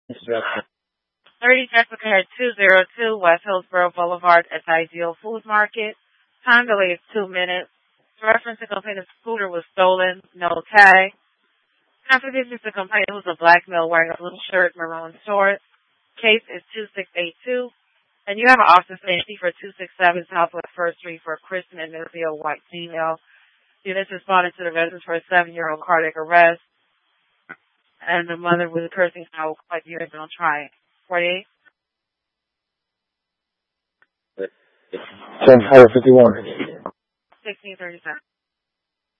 30 Jessica Head 202 West Hillsborough Boulevard at the Ideal Food Market. Time delay is 2 minutes. Reference to complaint the scooter was stolen. No tag. Confidential to complaint was a black male wearing a blue shirt, maroon shorts. Case is 2682. And you have an officer safety for 267 Southwest First Street for a Christian and a white female. Units responded to the residence for a 7-year-old cardiac arrest. And the mother was cursing out like you don't try it. 48? 10-51. 1637.